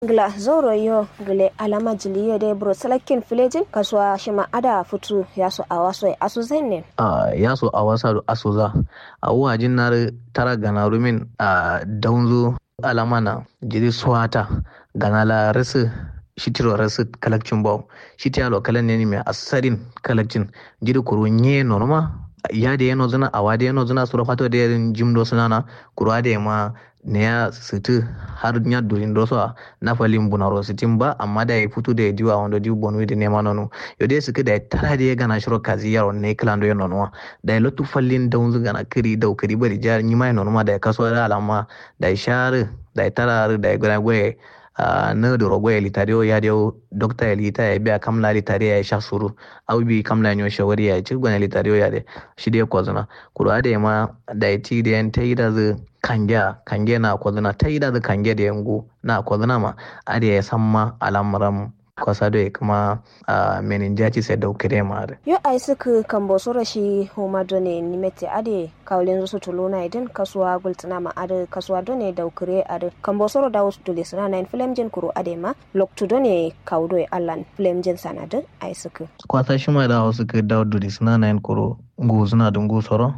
Gla zoro yo gule alama jiliyo de bro salakin filejin kaswa shima ada futu yaso awaso asu zenne yaso awasa asu za awuwa jinnar tara gana rumin daunzo alamana jiri swata ganala rasu shitiro rasu kalakcin bawo shiti alo kalan ne mai asarin kalakcin jiri kuru nye norma ya da yano zuna awa da yano zuna sura fato da yarin jimdo sunana kuru da ma ne ya situ har nya durin doso na falin bunaro sitin ba amma da ya fito da ya diwa wanda diwa bonu da nema nono yode suka da tara da ya gana shiro kazi yaro ne klando ya nono da ya lotu fallin da unzu gana kiri da kiri bari jar ni mai nono da ya kaso da alama da ya share da ya tara da ya gana gwe na da rogwe litario ya dio dokta ya lita ya biya kamla litario ya sha suru au bi kamla nyo shawari ya ci gwana litario ya de shi da kwazuna kura da ma da ya ti da yan tayi da zu kange na kwazuna tayi da zu kange da yango na kwazuna ma ada ya san ma al'amuran kwasa da kuma meninjaci sai daukire ma da yo ai suka kambo sura shi homa done nimete ade kawlen su tuluna idan kasuwa gultuna ma ade kasuwa done daukire ade kambo sura da wasu dole sana nine flamjin kuro ade ma loktu done kawdo e allan flamjin sanade ai suka kwasa shi ma da wasu ka dawo dole sana nine kuro nguzuna dungu soro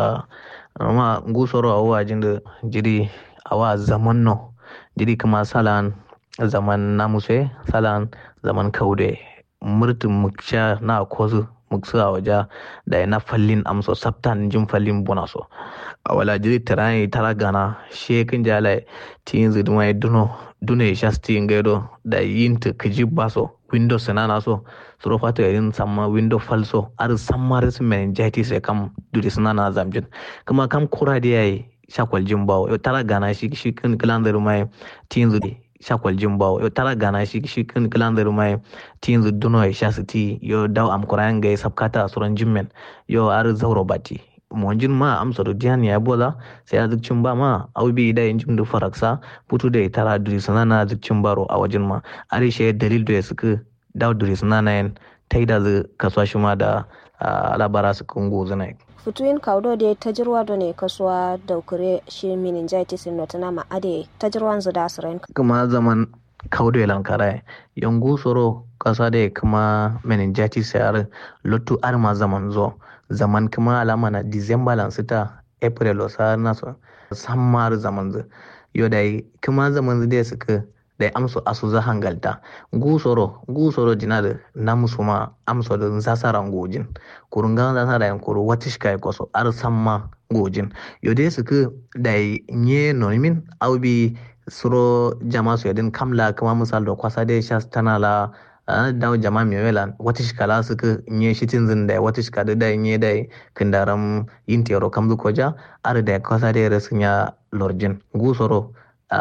amma ngusoro awa jinda jiri awa zaman no jiri kuma salan zaman namuse salan zaman kaude murtin muksha na kozu muksu a waje da na fallin amso sabtan jin fallin bonaso a wala jiri tarani tara gana shekin jala tin ziduma duno sha stin gaido da yinta kiji baso windows na so suro fata yarin samma window falso ar samma res meningitis e kam duri na zamjin kuma kam kura da yayi shakwal jin bawo tara gana shi kan kalandar mai tin zudi shakwal jin bawo tara gana shi kan kalandar mai tin zu duno ya sha siti yo daw am kuran ga sabkata suran jimmen yo ar zauro bati monjin ma amsa do diyan ya bola sai azukcin ba ma aubi da injin da faraksa putu da tara duri na azukcin baro a wajen ma arishe dalil da suka daw duri na yan taida zu kaswa shi ma da alabara su kungo zanai futuin kaudo de tajirwa done kaswa daukure shi meningitis notana ma ade tajirwan zu da suran kuma zaman kaudo lankara yangu soro kasa da kuma meningitis yar lotu arma zaman zo zaman kuma alama na December lansita April wasa naso sammar zaman zu yo dai kuma zaman zu da suka da amso asu za hangalta gusoro dinar na musuma amso da zasaran gojin kurungan zasara yan kuru watishka koso ar samma gojin yo dai suka da nye nonimin aubi suro jama su yadin kamla kuma misal da kwasa da shastana la dawo jama mai welan wata shikala suka nye shitin zin da wata shikada da nye da kindaram yin tero kamzu koja ar da kwasa da rasun ya lorjin gusoro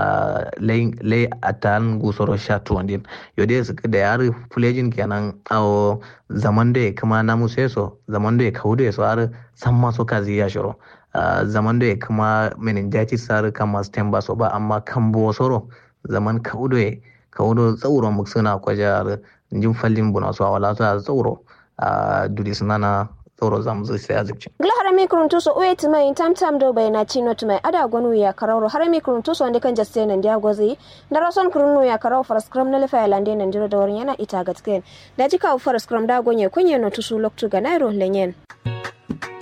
lay atan gusoro sha tuwandin yode suka da yari fulejin kenan awo zaman da kuma na museso zaman da kaude so ar san maso kazi ya shiro zaman da kuma meningitis sar kama stemba so ba amma kambo soro zaman kaudo tsauron muksuna kwajar jin fallin buna so wala ta tsauro duri sunana tsoro zamzu sai azubci gla harami kuruntu so wait mai tam do bayna chino to mai ada gonu ya kararo harami kuruntu so ande kan jaste nan dia gozi na rason kurunu ya kararo for scrum na lefa lande nan jiro da wurin yana ita gatken da jika for scrum da gonye kunye no tusu loktu ga nairo lenyen